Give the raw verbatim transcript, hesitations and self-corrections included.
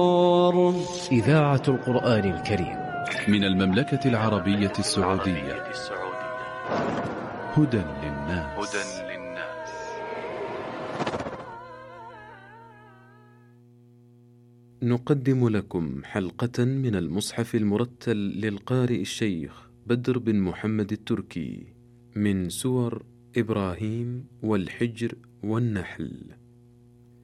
إذاعة القرآن الكريم من المملكة العربية السعودية. هدى للناس. نقدم لكم حلقة من المصحف المرتل للقارئ الشيخ بدر بن محمد التركي من سور إبراهيم والحجر والنحل.